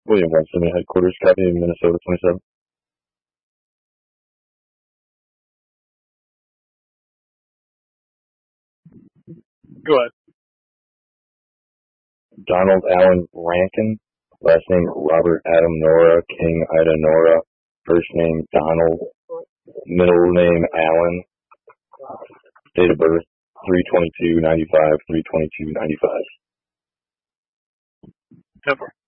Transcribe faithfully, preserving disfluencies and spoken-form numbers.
William Winston, headquarters, copy, Minnesota twenty-seven. Go ahead. Donald Allen Rankin, last name Robert Adam Nora, King Ida Nora, first name Donald, middle name Allen, date of birth three twenty-two ninety-five, three twenty-two ninety-five. Temper.